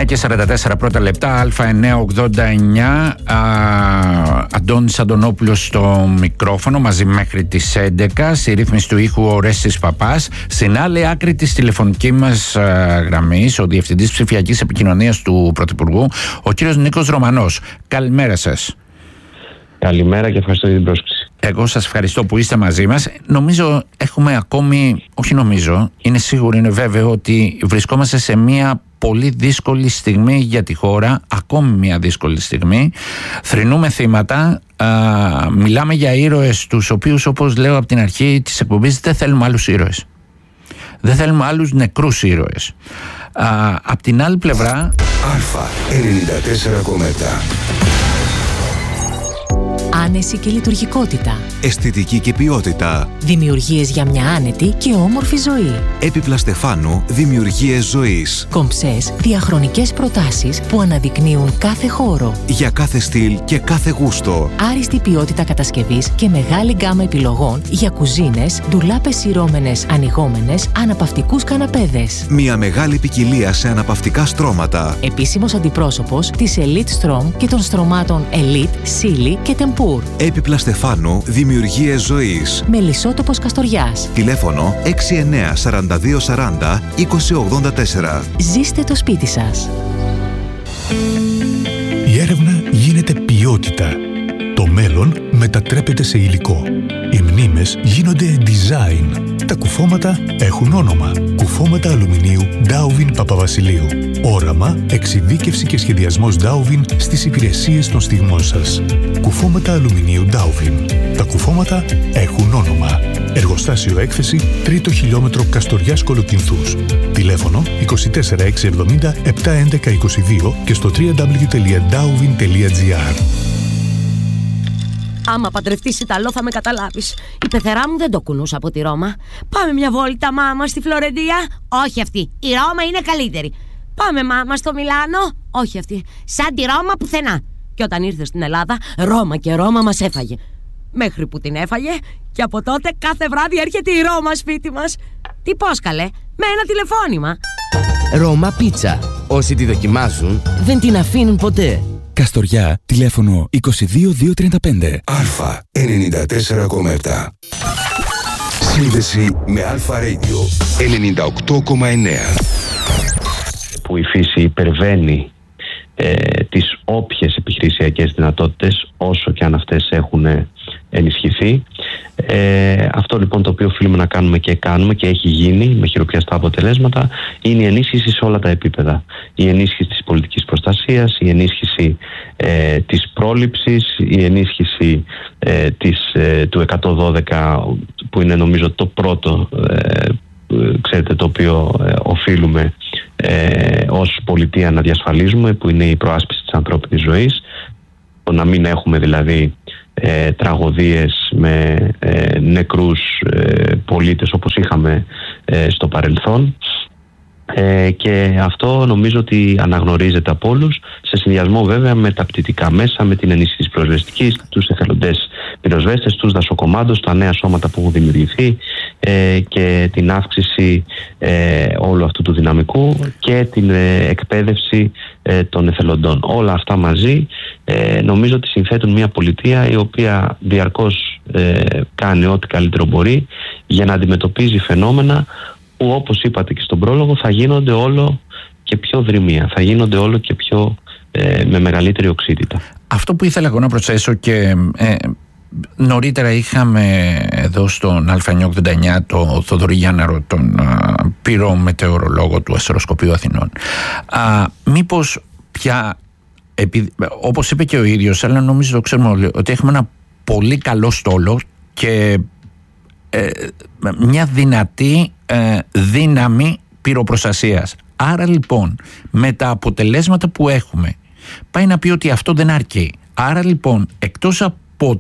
9:44 πρώτα λεπτά, Α989. Αντώνης Αντωνόπουλος στο μικρόφωνο, μαζί μέχρι τις 11. Στη ρύθμιση του ήχου ο Ρέστης Παπάς. Στην άλλη άκρη της τηλεφωνικής μας γραμμής, ο Διευθυντής Ψηφιακής Επικοινωνίας του Πρωθυπουργού, ο κύριος Νίκος Ρωμανός. Καλημέρα σας. Καλημέρα και ευχαριστώ για την πρόσκληση. Εγώ σας ευχαριστώ που είστε μαζί μας. Νομίζω έχουμε ακόμη, όχι νομίζω, είναι σίγουρο, είναι βέβαιο ότι βρισκόμαστε σε μια πολύ δύσκολη στιγμή για τη χώρα, ακόμη μια δύσκολη στιγμή. Θρηνούμε θύματα, μιλάμε για ήρωες τους οποίους, όπως λέω από την αρχή της εκπομπής, δεν θέλουμε άλλους ήρωες. Δεν θέλουμε άλλους νεκρούς ήρωες. Απ' την άλλη πλευρά... Α94,7. Άνεση και λειτουργικότητα. Αισθητική και ποιότητα. Δημιουργίες για μια άνετη και όμορφη ζωή. Έπιπλα Στεφάνου, δημιουργίες ζωής. Κομψές, διαχρονικές προτάσεις που αναδεικνύουν κάθε χώρο. Για κάθε στυλ και κάθε γούστο. Άριστη ποιότητα κατασκευής και μεγάλη γκάμα επιλογών για κουζίνες, ντουλάπες σειρώμενες, ανοιγόμενες, αναπαυτικούς καναπέδες. Μια μεγάλη ποικιλία σε αναπαυτικά στρώματα. Επίσημος αντιπρόσωπος της Elite Strom και των στρωμάτων Elite, Silly και Tempur. Έπιπλα Στεφάνου, δημιουργίες ζωής. Μελισσότοπος Καστοριάς. Τηλέφωνο 69 42 40 2084. Ζήστε το σπίτι σας. Η έρευνα γίνεται ποιότητα. Το μέλλον μετατρέπεται σε υλικό. Οι μνήμες γίνονται design. Τα κουφώματα έχουν όνομα. Κουφώματα αλουμινίου Dowvin Παπαβασιλείου. Όραμα, εξειδίκευση και σχεδιασμός Dowvin στις υπηρεσίες των στιγμών σας. Κουφώματα αλουμινίου Dowvin. Τα κουφώματα έχουν όνομα. Εργοστάσιο έκθεση 3ο χιλιόμετρο Καστοριάς Κολοκυνθούς. Τηλέφωνο 24 670 711 22 και στο www.dowvin.gr. Άμα παντρευτείς Ιταλό θα με καταλάβεις. Η πεθερά μου δεν το κουνούσα από τη Ρώμα. Πάμε μια βόλτα, μάμα, στη Φλωρεντία. Όχι αυτή. Η Ρώμα είναι καλύτερη. Πάμε, μάμα, στο Μιλάνο. Όχι αυτή. Σαν τη Ρώμα πουθενά. Και όταν ήρθε στην Ελλάδα, Ρώμα και Ρώμα μας έφαγε. Μέχρι που την έφαγε και από τότε κάθε βράδυ έρχεται η Ρώμα σπίτι μας. Τι πώς καλέ, με ένα τηλεφώνημα. Ρώμα Πίτσα. Όσοι τη δοκιμάζουν δεν την αφήνουν ποτέ. Καστοριά, τηλέφωνο 22235. Α94,7. Σύνδεση με Αλφα Radio 98,9. Που η φύση υπερβαίνει τις όποιες επιχειρησιακές δυνατότητες, όσο και αν αυτές έχουν ενισχυθεί. Αυτό λοιπόν το οποίο οφείλουμε να κάνουμε και κάνουμε και έχει γίνει με χειροπιαστά αποτελέσματα είναι η ενίσχυση σε όλα τα επίπεδα. Η ενίσχυση της πολιτικής προστασίας, η ενίσχυση της πρόληψης, η ενίσχυση του 112 που είναι νομίζω το πρώτο ξέρετε, το οποίο οφείλουμε ως πολιτεία να διασφαλίζουμε, που είναι η προάσπιση της ανθρώπινης ζωής, να μην έχουμε δηλαδή τραγωδίες με νεκρούς πολίτες όπως είχαμε στο παρελθόν. Και αυτό νομίζω ότι αναγνωρίζεται από όλους, σε συνδυασμό βέβαια με τα πτυτικά μέσα, με την ενίσχυση της πυροσβεστικής, τους εθελοντές πυροσβέστες, τους δασοκομάντους, τα νέα σώματα που έχουν δημιουργηθεί και την αύξηση όλου αυτού του δυναμικού και την εκπαίδευση των εθελοντών. Όλα αυτά μαζί νομίζω ότι συνθέτουν μια πολιτεία η οποία διαρκώς κάνει ό,τι καλύτερο μπορεί για να αντιμετωπίζει φαινόμενα που, όπως είπατε και στον πρόλογο, θα γίνονται όλο και πιο δρυμία, θα γίνονται όλο και πιο με μεγαλύτερη οξύτητα. Αυτό που ήθελα εγώ να προσθέσω, και νωρίτερα είχαμε εδώ στον Α989 το Θοδωρή Γιάνναρο, τον πυρομετεωρολόγο του Αστροσκοπείου Αθηνών. Μήπως πια, όπως είπε και ο ίδιος, αλλά νομίζω το ξέρουμε όλοι, ότι έχουμε ένα πολύ καλό στόλο και μια δυνατή δύναμη πυροπροστασίας. Άρα λοιπόν με τα αποτελέσματα που έχουμε πάει να πει ότι αυτό δεν αρκεί. Άρα λοιπόν εκτός από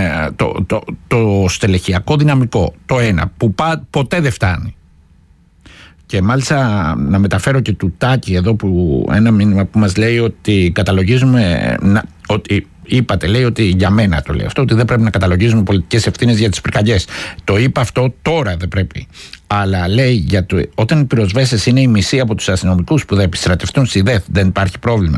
το στελεχειακό δυναμικό, το ένα που ποτέ δεν φτάνει, και μάλιστα να μεταφέρω και του Τάκη εδώ που ένα μήνυμα που μας λέει ότι καταλογίζουμε ότι είπατε, λέει ότι για μένα το λέει αυτό, ότι δεν πρέπει να καταλογίζουμε πολιτικές ευθύνες για τις πυρκαγιές. Το είπα αυτό, τώρα δεν πρέπει. αλλά λέει όταν οι πυροσβέστες είναι η μισή από τους αστυνομικούς που θα επιστρατευτούν στη ΔΕΘ, δεν υπάρχει πρόβλημα.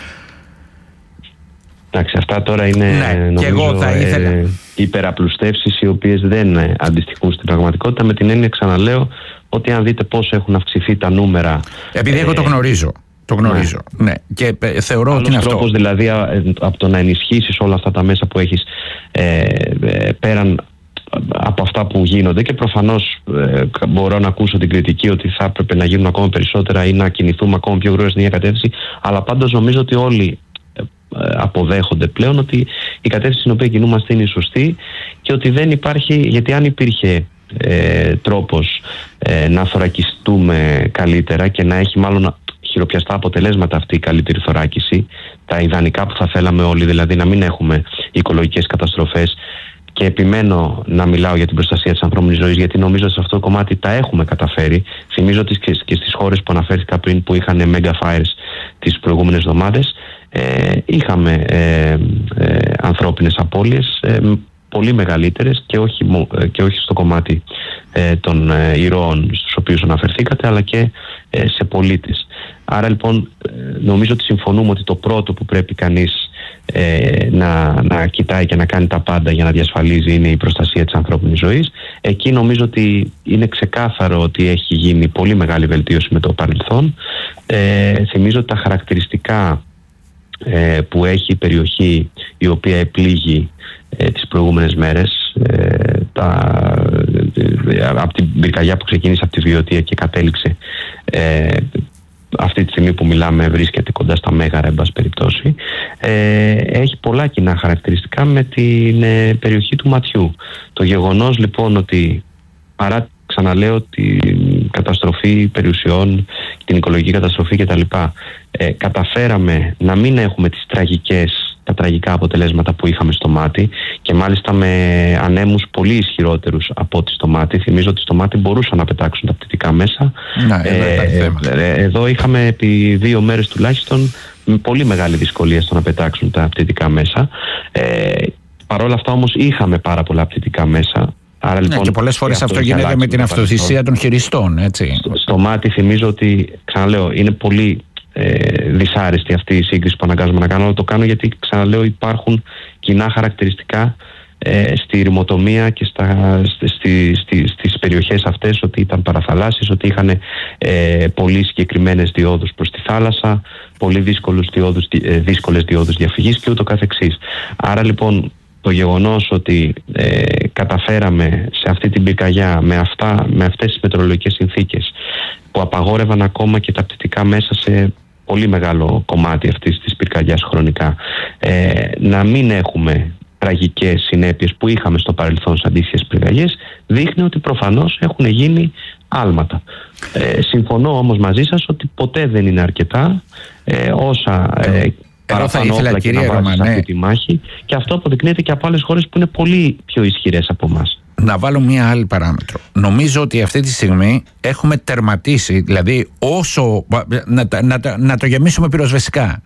Εντάξει, αυτά τώρα είναι νομίζω υπεραπλουστεύσεις οι οποίες δεν αντιστοιχούν στην πραγματικότητα, με την έννοια, ξαναλέω, ότι αν δείτε πώς έχουν αυξηθεί τα νούμερα. Επειδή εγώ το γνωρίζω. Ναι. Και θεωρώ άλλος ότι είναι τρόπος, αυτό. δηλαδή, από το να ενισχύσεις όλα αυτά τα μέσα που έχεις πέραν από αυτά που γίνονται, και προφανώς μπορώ να ακούσω την κριτική ότι θα έπρεπε να γίνουν ακόμα περισσότερα ή να κινηθούμε ακόμα πιο γρήγορα στην ίδια κατεύθυνση, αλλά πάντως νομίζω ότι όλοι αποδέχονται πλέον ότι η κατεύθυνση στην οποία κινούμαστε είναι η σωστή, και ότι δεν υπάρχει, γιατί αν υπήρχε τρόπος να θωρακιστούμε καλύτερα και να έχει μάλλον χειροπιαστά αποτελέσματα αυτή η καλύτερη θωράκιση, τα ιδανικά που θα θέλαμε όλοι, δηλαδή να μην έχουμε οικολογικές καταστροφές, και επιμένω να μιλάω για την προστασία της ανθρώπινης ζωής, γιατί νομίζω ότι σε αυτό το κομμάτι τα έχουμε καταφέρει. Θυμίζω ότι και στις χώρες που αναφέρθηκα πριν, που είχαν mega fires τις προηγούμενες εβδομάδες, είχαμε ανθρώπινες απώλειες πολύ μεγαλύτερες, και όχι στο κομμάτι των ηρώων στους οποίους αναφερθήκατε, αλλά και σε πολίτες. Άρα λοιπόν νομίζω ότι συμφωνούμε ότι το πρώτο που πρέπει κανείς να κοιτάει και να κάνει τα πάντα για να διασφαλίζει είναι η προστασία της ανθρώπινης ζωής. Εκεί νομίζω ότι είναι ξεκάθαρο ότι έχει γίνει πολύ μεγάλη βελτίωση με το παρελθόν. Θυμίζω ότι τα χαρακτηριστικά που έχει η περιοχή η οποία επλήγει τις προηγούμενες μέρες, από την πυρκαγιά που ξεκίνησε από τη Βιωτία και κατέληξε αυτή τη στιγμή που μιλάμε, βρίσκεται κοντά στα Μέγαρα, εν πάση περιπτώσει, έχει πολλά κοινά χαρακτηριστικά με την περιοχή του Ματιού. Το γεγονός λοιπόν ότι, παρά, ξαναλέω, την καταστροφή περιουσιών, την οικολογική καταστροφή κτλ, καταφέραμε να μην έχουμε τα τραγικά αποτελέσματα που είχαμε στο Μάτι, και μάλιστα με ανέμους πολύ ισχυρότερους από ό,τι στο Μάτι. Θυμίζω ότι στο Μάτι μπορούσαν να πετάξουν τα πτυτικά μέσα. Εδώ είχαμε επί 2 μέρες τουλάχιστον με πολύ μεγάλη δυσκολία στο να πετάξουν τα πτυτικά μέσα. Παρ' όλα αυτά όμως είχαμε πάρα πολλά πτυτικά μέσα. Άρα, λοιπόν, και πολλές φορές αυτό γίνεται με την αυτοθυσία των χειριστών, έτσι. Στο Μάτι θυμίζω ότι, ξαναλέω, είναι πολύ δυσάρεστη αυτή η σύγκριση που αναγκάζομαι να κάνω, αλλά το κάνω γιατί, ξαναλέω, υπάρχουν κοινά χαρακτηριστικά στη ρημοτομία και στις περιοχές αυτές, ότι ήταν παραθαλάσσιες, ότι είχαν πολύ συγκεκριμένες διόδους προς τη θάλασσα, πολύ δύσκολες διόδους διαφυγής και ούτω καθεξής. Άρα λοιπόν το γεγονός ότι καταφέραμε σε αυτή την πυρκαγιά με αυτές τις μετεωρολογικές συνθήκες που απαγόρευαν ακόμα και τα πτυτικά μέσα σε πολύ μεγάλο κομμάτι αυτής της πυρκαγιάς χρονικά, να μην έχουμε τραγικές συνέπειες που είχαμε στο παρελθόν σε αντίστοιχες πυρκαγιές, δείχνει ότι προφανώς έχουν γίνει άλματα. Συμφωνώ όμως μαζί σας ότι ποτέ δεν είναι αρκετά όσα παραπάνω όπλα και να βάζεις αυτή τη μάχη, και αυτό αποδεικνύεται και από άλλες χώρες που είναι πολύ πιο ισχυρές από εμάς. Να βάλω μία άλλη παράμετρο. Νομίζω ότι αυτή τη στιγμή έχουμε τερματίσει, δηλαδή όσο να το γεμίσουμε πυροσβεστικά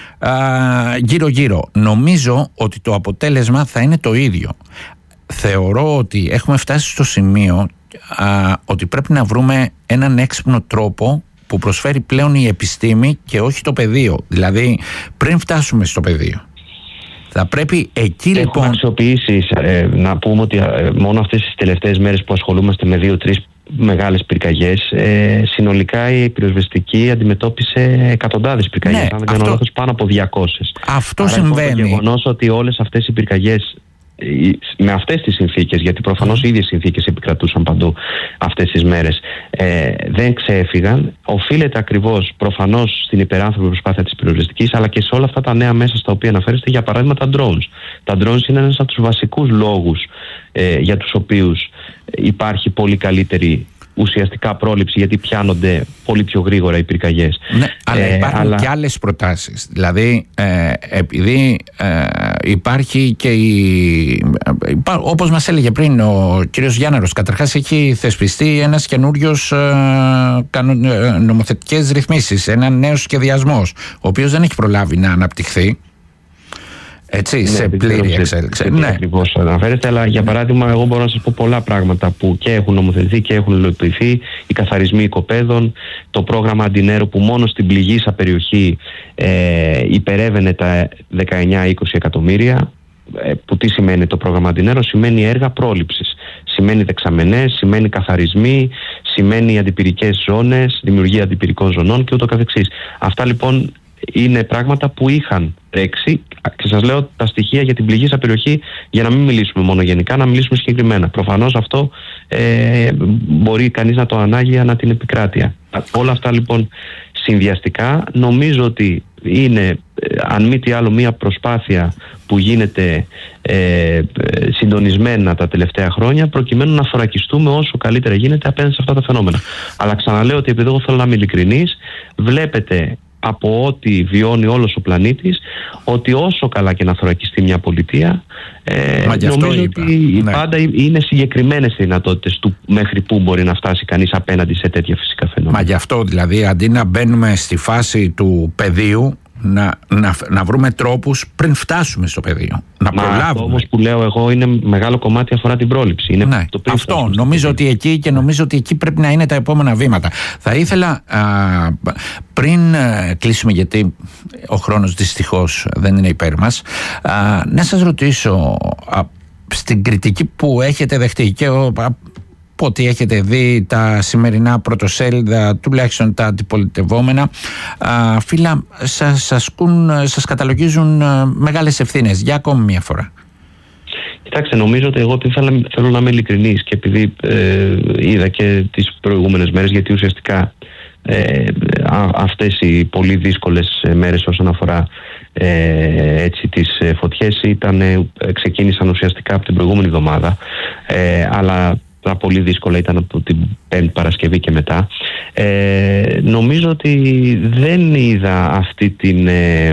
γύρω-γύρω. Νομίζω ότι το αποτέλεσμα θα είναι το ίδιο. Θεωρώ ότι έχουμε φτάσει στο σημείο ότι πρέπει να βρούμε έναν έξυπνο τρόπο που προσφέρει πλέον η επιστήμη και όχι το πεδίο. Δηλαδή πριν φτάσουμε στο πεδίο θα πρέπει εκεί λοιπόν... αξιοποιήσει, να πούμε ότι μόνο αυτές τις τελευταίες μέρες που ασχολούμαστε με 2-3 μεγάλες πυρκαγιές, συνολικά η πυροσβεστική αντιμετώπισε εκατοντάδες πυρκαγιές, αν δεν κάνω λάθος, πάνω από 200. Αυτό άρα, συμβαίνει. Το γεγονός ότι όλες αυτές οι πυρκαγιές με αυτές τις συνθήκες, γιατί προφανώς οι ίδιες συνθήκες επικρατούσαν παντού αυτές τις μέρες, δεν ξέφυγαν, οφείλεται ακριβώς προφανώς στην υπεράνθρωπη προσπάθεια της πυροσβεστικής, αλλά και σε όλα αυτά τα νέα μέσα στα οποία αναφέρεστε, για παράδειγμα τα drones. Τα drones είναι ένας από τους βασικούς λόγους για τους οποίους υπάρχει πολύ καλύτερη ουσιαστικά πρόληψη, γιατί πιάνονται πολύ πιο γρήγορα οι πυρκαγιές. Ναι, αλλά υπάρχουν και άλλες προτάσεις. Δηλαδή, επειδή υπάρχει και όπως μας έλεγε πριν ο κύριος Γιάνναρος, καταρχάς έχει θεσπιστεί ένας καινούριος νομοθετικές ρυθμίσεις, ένα νέος σχεδιασμός, ο οποίος δεν έχει προλάβει να αναπτυχθεί. Έτσι, σε πλήρη εξέλιξη. Ναι, ακριβώς αναφέρεται, αλλά για παράδειγμα, εγώ μπορώ να σας πω πολλά πράγματα που και έχουν νομοθετηθεί και έχουν υλοποιηθεί. Οι καθαρισμοί οικοπαίδων, το πρόγραμμα Αντινέρο που μόνο στην πληγήσα περιοχή υπερεύαινε τα 19-20 εκατομμύρια. Που τι σημαίνει το πρόγραμμα Αντινέρο? Σημαίνει έργα πρόληψης, σημαίνει δεξαμενές, σημαίνει καθαρισμοί, σημαίνει αντιπυρικές ζώνες, δημιουργία αντιπυρικών ζωνών και ούτω καθεξής. Αυτά λοιπόν είναι πράγματα που είχαν τρέξει και σας λέω τα στοιχεία για την πληγήσα περιοχή για να μην μιλήσουμε μόνο γενικά, να μιλήσουμε συγκεκριμένα. Προφανώς αυτό μπορεί κανείς να το ανάγει ανά την επικράτεια. Όλα αυτά λοιπόν συνδυαστικά νομίζω ότι είναι αν μη τι άλλο μια προσπάθεια που γίνεται συντονισμένα τα τελευταία χρόνια προκειμένου να θωρακιστούμε όσο καλύτερα γίνεται απέναντι σε αυτά τα φαινόμενα. Αλλά ξαναλέω ότι επειδή εγώ θέλω να είμαι ειλικρινής, βλέπετε από ό,τι βιώνει όλος ο πλανήτης ότι όσο καλά και να θωρακιστεί μια πολιτεία νομίζω ότι πάντα είναι συγκεκριμένες οι δυνατότητες του μέχρι που μπορεί να φτάσει κανείς απέναντι σε τέτοια φυσικά φαινόμενα. Μα γι' αυτό δηλαδή αντί να μπαίνουμε στη φάση του πεδίου να βρούμε τρόπους πριν φτάσουμε στο πεδίο. Να προλάβουμε. Αυτό όμως που λέω εγώ είναι μεγάλο κομμάτι αφορά την πρόληψη. Είναι ναι, το αυτό νομίζω ότι εκεί και νομίζω ότι εκεί πρέπει να είναι τα επόμενα βήματα. Θα ήθελα πριν κλείσουμε, γιατί ο χρόνος δυστυχώς δεν είναι υπέρ μας, να σας ρωτήσω στην κριτική που έχετε δεχτεί και ότι έχετε δει τα σημερινά πρωτοσέλιδα, τουλάχιστον τα αντιπολιτευόμενα, φύλλα σας καταλογίζουν μεγάλες ευθύνες. Για ακόμη μια φορά. Κοιτάξτε, νομίζω ότι εγώ θέλω να είμαι ειλικρινής και επειδή είδα και τις προηγούμενες μέρες, γιατί ουσιαστικά αυτές οι πολύ δύσκολες μέρες όσον αφορά τις φωτιές ξεκίνησαν ουσιαστικά από την προηγούμενη εβδομάδα, αλλά τα πολύ δύσκολα ήταν από την Πέμπτη Παρασκευή και μετά. Νομίζω ότι δεν είδα αυτή την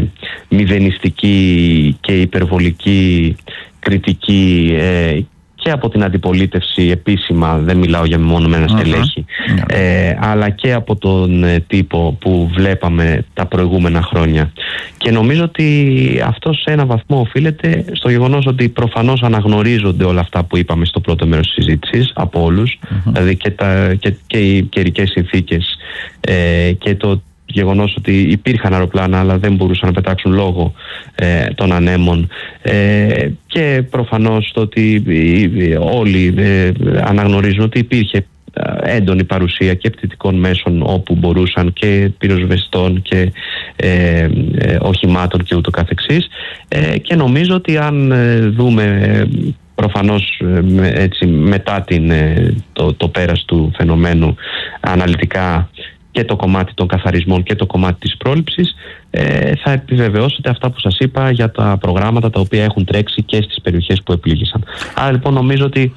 μηδενιστική και υπερβολική κριτική και από την αντιπολίτευση επίσημα, δεν μιλάω για μεμονωμένα στελέχη, αλλά και από τον τύπο που βλέπαμε τα προηγούμενα χρόνια. Και νομίζω ότι αυτό σε ένα βαθμό οφείλεται στο γεγονός ότι προφανώς αναγνωρίζονται όλα αυτά που είπαμε στο πρώτο μέρος της συζήτησης από όλους, δηλαδή και οι καιρικές συνθήκες και το γεγονός ότι υπήρχαν αεροπλάνα αλλά δεν μπορούσαν να πετάξουν λόγω των ανέμων και προφανώς το ότι όλοι αναγνωρίζουν ότι υπήρχε έντονη παρουσία και πτυτικών μέσων όπου μπορούσαν και πυροσβεστών και οχημάτων και ούτω καθεξής, και νομίζω ότι αν δούμε προφανώς έτσι, μετά το πέρας του φαινομένου αναλυτικά και το κομμάτι των καθαρισμών και το κομμάτι της πρόληψης, θα επιβεβαιώσετε αυτά που σας είπα για τα προγράμματα τα οποία έχουν τρέξει και στις περιοχές που επλήγησαν. Άρα λοιπόν νομίζω ότι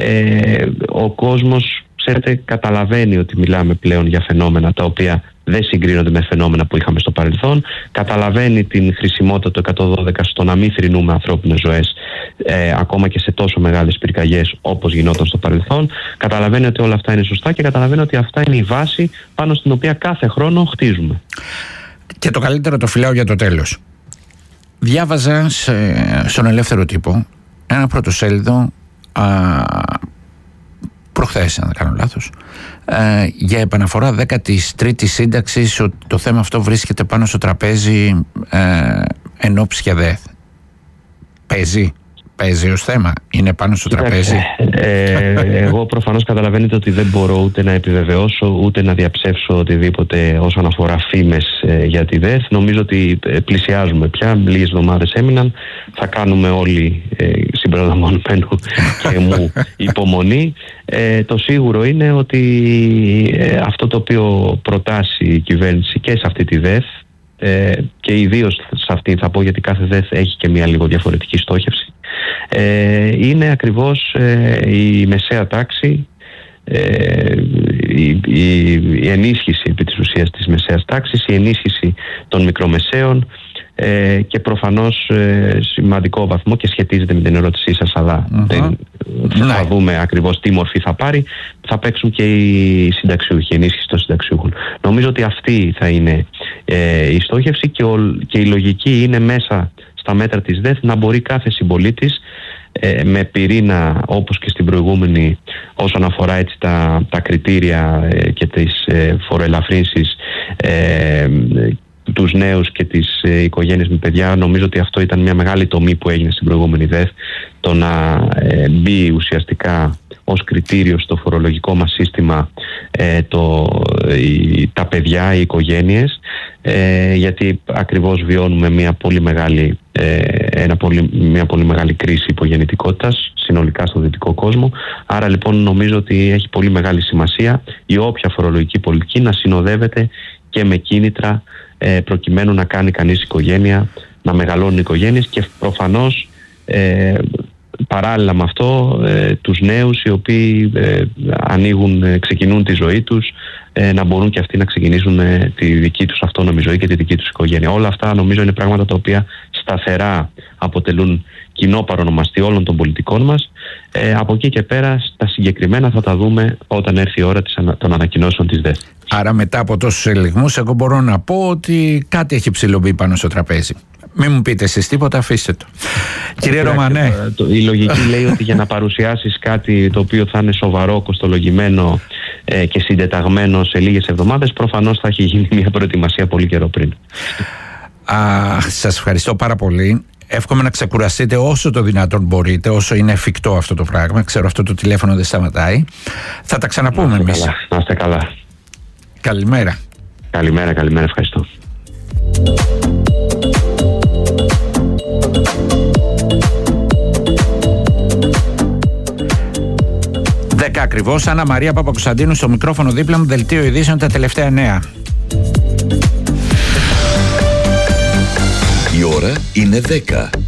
ο κόσμος, ξέρετε, καταλαβαίνει ότι μιλάμε πλέον για φαινόμενα τα οποία δεν συγκρίνονται με φαινόμενα που είχαμε στο παρελθόν, καταλαβαίνει την χρησιμότητα του 112 στο να μην θρηνούμε ανθρώπινες ζωές ακόμα και σε τόσο μεγάλες πυρκαγιές όπως γινόταν στο παρελθόν, καταλαβαίνει ότι όλα αυτά είναι σωστά και καταλαβαίνει ότι αυτά είναι η βάση πάνω στην οποία κάθε χρόνο χτίζουμε. Και το καλύτερο το φυλάω για το τέλος. Διάβαζα στον Ελεύθερο Τύπο ένα πρωτοσέλιδο προχθές, αν δεν κάνω λάθος, για επαναφορά 13ης σύνταξης, ότι το θέμα αυτό βρίσκεται πάνω στο τραπέζι εν ώψη ΔΕΘ. Παίζει ως θέμα, είναι πάνω στο τραπέζι. Εγώ προφανώς καταλαβαίνετε ότι δεν μπορώ ούτε να επιβεβαιώσω ούτε να διαψεύσω οτιδήποτε όσον αφορά φήμες για τη ΔΕΘ. Νομίζω ότι πλησιάζουμε πια, λίγες εβδομάδες έμειναν, θα κάνουμε όλοι συμπεριλαμβανομένου και μου υπομονή. Το σίγουρο είναι ότι αυτό το οποίο προτάσει η κυβέρνηση και σε αυτή τη ΔΕΘ, και ιδίως σε αυτή θα πω γιατί κάθε ΔΕΘ έχει και μια λίγο διαφορετική στόχευση, είναι ακριβώς η μεσαία τάξη, η ενίσχυση επί της ουσίας της μεσαίας τάξης, η ενίσχυση των μικρομεσαίων και προφανώς σημαντικό βαθμό, και σχετίζεται με την ερώτησή σας, αλλά θα δούμε ακριβώς τι μορφή θα πάρει, θα παίξουν και οι συνταξιούχοι, η ενίσχυση των συνταξιούχων. Νομίζω ότι αυτή θα είναι η στόχευση και η λογική είναι μέσα στα μέτρα της ΔΕΘ να μπορεί κάθε συμπολίτης με πυρήνα, όπως και στην προηγούμενη, όσον αφορά έτσι τα κριτήρια και τις φοροελαφρύνσεις, τους νέους και τις οικογένειες με παιδιά. Νομίζω ότι αυτό ήταν μια μεγάλη τομή που έγινε στην προηγούμενη ΔΕΘ, το να μπει ουσιαστικά ως κριτήριο στο φορολογικό μας σύστημα τα παιδιά, οι οικογένειες, γιατί ακριβώς βιώνουμε μια πολύ μεγάλη κρίση υπογεννητικότητας συνολικά στο δυτικό κόσμο. Άρα λοιπόν νομίζω ότι έχει πολύ μεγάλη σημασία η όποια φορολογική πολιτική να συνοδεύεται και με κίνητρα προκειμένου να κάνει κανείς οικογένεια, να μεγαλώνουν οικογένειες, και προφανώς παράλληλα με αυτό τους νέους οι οποίοι ξεκινούν τη ζωή τους, να μπορούν και αυτοί να ξεκινήσουν τη δική τους αυτόνομη ζωή και τη δική τους οικογένεια. Όλα αυτά νομίζω είναι πράγματα τα οποία σταθερά αποτελούν κοινό παρονομαστή όλων των πολιτικών μας. Από εκεί και πέρα τα συγκεκριμένα θα τα δούμε όταν έρθει η ώρα των ανακοινώσεων της ΔΕΘ. Άρα μετά από τόσους ελιγμούς εγώ μπορώ να πω ότι κάτι έχει ψηλωμπεί πάνω στο τραπέζι. Μην μου πείτε εσείς τίποτα, αφήστε το. Κύριε Ρωμανέ. Η λογική λέει ότι για να παρουσιάσεις κάτι το οποίο θα είναι σοβαρό, κοστολογημένο και συντεταγμένο σε λίγες εβδομάδες, προφανώς θα έχει γίνει μια προετοιμασία πολύ καιρό πριν. Σας ευχαριστώ πάρα πολύ. Εύχομαι να ξεκουραστείτε όσο το δυνατόν μπορείτε, όσο είναι εφικτό αυτό το πράγμα. Ξέρω αυτό το τηλέφωνο δεν σταματάει. Θα τα ξαναπούμε εμείς. Να είστε καλά. Καλημέρα. Καλημέρα, ευχαριστώ. 10 ακριβώς. Άννα Μαρία Παπακοσταντίνου στο μικρόφωνο δίπλα μου, δελτίο ειδήσεων, τα τελευταία νέα. Η ώρα είναι 10.